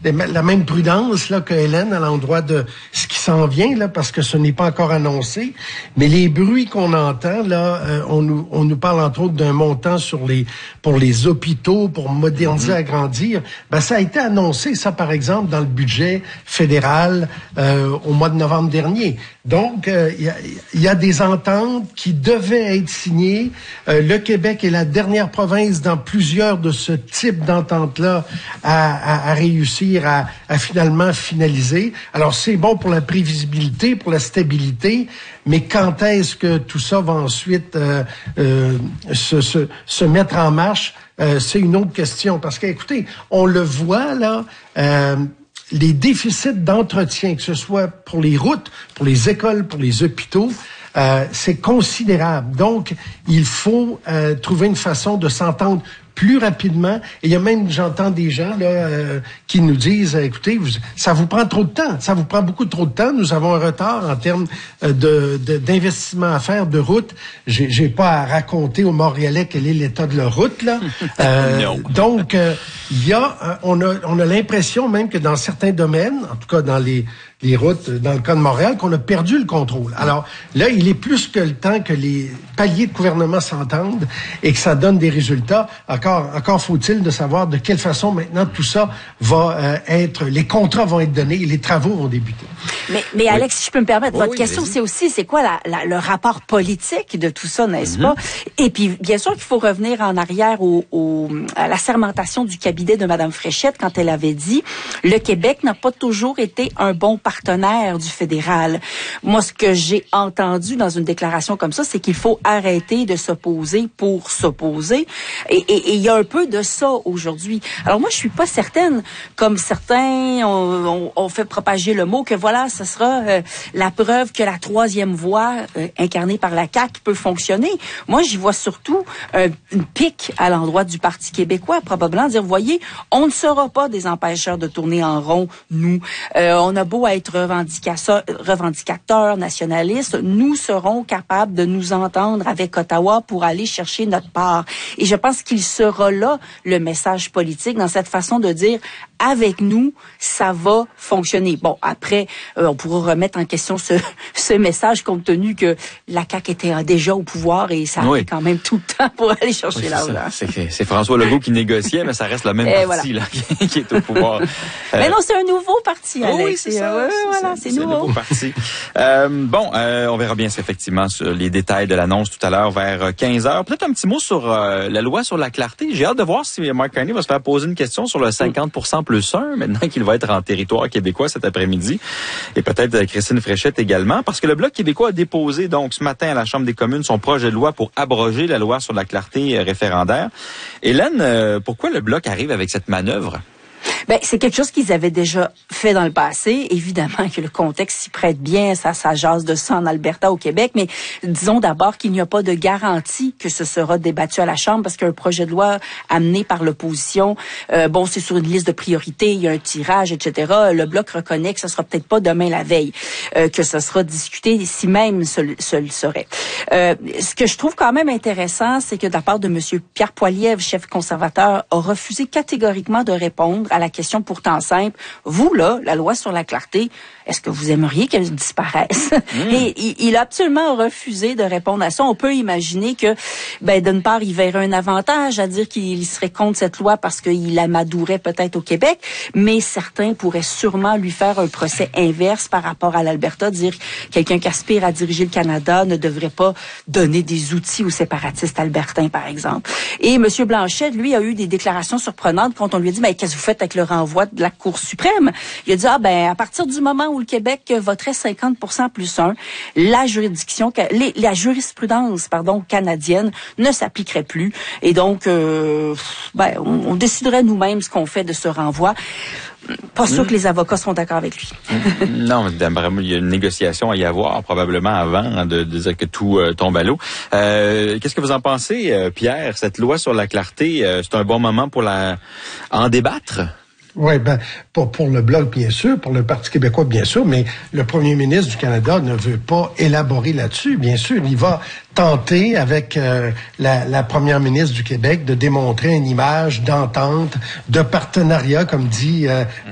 la même prudence là que Hélène à l'endroit de ce qui s'en vient là, parce que ce n'est pas encore annoncé. Mais les bruits qu'on entend là, on nous parle entre autres d'un montant pour les hôpitaux, pour moderniser, agrandir. Ben ça a été annoncé ça par exemple dans le budget fédéral au mois de novembre dernier. Donc il y a des ententes qui devaient être signées. Le Québec est la dernière province dans plusieurs de ce type d'entente-là à réussir à finalement finaliser. Alors, c'est bon pour la prévisibilité, pour la stabilité, mais quand est-ce que tout ça va ensuite se mettre en marche? C'est une autre question. Parce que, écoutez, on le voit, là, les déficits d'entretien, que ce soit pour les routes, pour les écoles, pour les hôpitaux, c'est considérable. Donc, il faut trouver une façon de s'entendre plus rapidement. Et il y a même, j'entends des gens là qui nous disent, écoutez, ça vous prend trop de temps, ça vous prend beaucoup trop de temps. Nous avons un retard en termes d'investissement à faire, de route. J'ai pas à raconter aux Montréalais quel est l'état de leur route là. Donc, il y a, on a l'impression même que dans certains domaines, en tout cas dans les routes, dans le cas de Montréal, qu'on a perdu le contrôle. Alors là, il est plus que le temps que les paliers de gouvernement s'entendent et que ça donne des résultats. Encore faut-il de savoir de quelle façon maintenant tout ça va les contrats vont être donnés et les travaux vont débuter. Mais Alex, si je peux me permettre, votre question, c'est aussi, c'est quoi le rapport politique de tout ça, n'est-ce pas? Et puis, bien sûr qu'il faut revenir en arrière à la sermentation du cabinet de Mme Fréchette quand elle avait dit « Le Québec n'a pas toujours été un bon partenaire du fédéral. » Moi, ce que j'ai entendu dans une déclaration comme ça, c'est qu'il faut arrêter de s'opposer pour s'opposer. Et il y a un peu de ça aujourd'hui. Alors moi, je suis pas certaine, comme certains ont fait propager le mot, que voilà, ce sera la preuve que la troisième voie incarnée par la CAQ peut fonctionner. Moi, j'y vois surtout une pique à l'endroit du Parti québécois, probablement dire, voyez, on ne sera pas des empêcheurs de tourner en rond, nous. On a beau être revendicateurs, nationalistes, nous serons capables de nous entendre avec Ottawa pour aller chercher notre part. Et je pense qu'il sera là le message politique dans cette façon de dire avec nous, ça va fonctionner. Bon, après, on pourra remettre en question ce message compte tenu que la CAQ était déjà au pouvoir et ça a pris quand même tout le temps pour aller chercher là-haut. C'est François Legault qui négociait, mais ça reste le même parti là, qui est au pouvoir. Mais non, c'est un nouveau parti, Alex. Oui, c'est ça. C'est nouveau. Un nouveau parti. On verra bien effectivement sur les détails de l'annonce tout à l'heure vers 15h. Peut-être un petit mot sur la loi sur la clarté. J'ai hâte de voir si Mark Carney va se faire poser une question sur le 50% plus 1, maintenant qu'il va être en territoire québécois cet après-midi. Et peut-être Christine Fréchette également, parce que le Bloc québécois a déposé donc ce matin à la Chambre des communes son projet de loi pour abroger la loi sur la clarté référendaire. Hélène, pourquoi le Bloc arrive avec cette manœuvre? Ben, c'est quelque chose qu'ils avaient déjà fait dans le passé. Évidemment que le contexte s'y prête bien, ça jase de ça en Alberta, au Québec, mais disons d'abord qu'il n'y a pas de garantie que ce sera débattu à la Chambre parce qu'un projet de loi amené par l'opposition, c'est sur une liste de priorités, il y a un tirage, etc. Le Bloc reconnaît que ce sera peut-être pas demain la veille, que ce sera discuté, si même ce le serait. Ce que je trouve quand même intéressant, c'est que de la part de M. Pierre Poilievre, chef conservateur, a refusé catégoriquement de répondre à la question pourtant simple. Vous, là, la loi sur la clarté, est-ce que vous aimeriez qu'elle disparaisse? Et il a absolument refusé de répondre à ça. On peut imaginer que, d'une part, il verrait un avantage à dire qu'il serait contre cette loi parce qu'il amadouerait peut-être au Québec, mais certains pourraient sûrement lui faire un procès inverse par rapport à l'Alberta, dire quelqu'un qui aspire à diriger le Canada ne devrait pas donner des outils aux séparatistes albertains, par exemple. Et M. Blanchet, lui, a eu des déclarations surprenantes quand on lui a dit, qu'est-ce que vous faites avec le renvoi de la Cour suprême? Il a dit, à partir du moment où le Québec voterait 50% plus 1, la jurisprudence canadienne ne s'appliquerait plus. Et donc, on déciderait nous-mêmes ce qu'on fait de ce renvoi. Pas sûr que les avocats seront d'accord avec lui. Non, il y a une négociation à y avoir probablement avant de dire que tout tombe à l'eau. Qu'est-ce que vous en pensez, Pierre? Cette loi sur la clarté, c'est un bon moment pour en débattre? Oui, pour le Bloc, bien sûr, pour le Parti québécois, bien sûr, mais le premier ministre du Canada ne veut pas élaborer là-dessus, bien sûr. Il va tenter, avec la première ministre du Québec, de démontrer une image d'entente, de partenariat, comme dit